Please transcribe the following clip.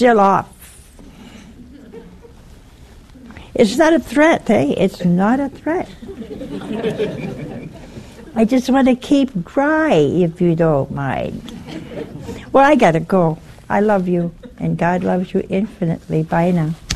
still off. It's not a threat, eh? It's not a threat. I just want to keep dry, if you don't mind. Well, I gotta go. I love you, and God loves you infinitely. Bye now.